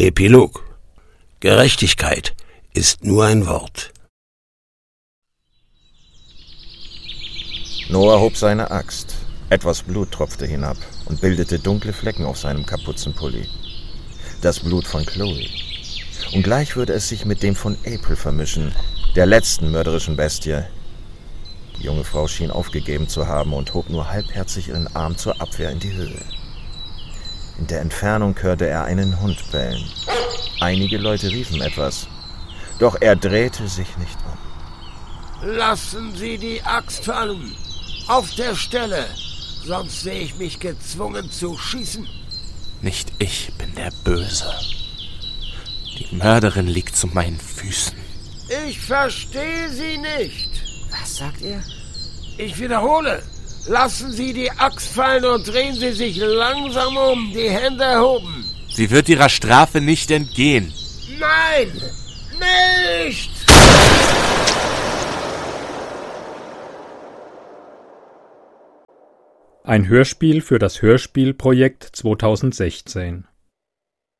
Epilog. Gerechtigkeit ist nur ein Wort. Noah hob seine Axt. Etwas Blut tropfte hinab und bildete dunkle Flecken auf seinem Kapuzenpulli. Das Blut von Chloe. Und gleich würde es sich mit dem von April vermischen, der letzten mörderischen Bestie. Die junge Frau schien aufgegeben zu haben und hob nur halbherzig ihren Arm zur Abwehr in die Höhe. In der Entfernung hörte er einen Hund bellen. Einige Leute riefen etwas, doch er drehte sich nicht um. Lassen Sie die Axt fallen! Auf der Stelle! Sonst sehe ich mich gezwungen zu schießen. Nicht ich bin der Böse. Die Mörderin liegt zu meinen Füßen. Ich verstehe Sie nicht. Was sagt er? Ich wiederhole. Lassen Sie die Axt fallen und drehen Sie sich langsam um, die Hände erhoben. Sie wird ihrer Strafe nicht entgehen. Nein! Nicht! Ein Hörspiel für das Hörspielprojekt 2016.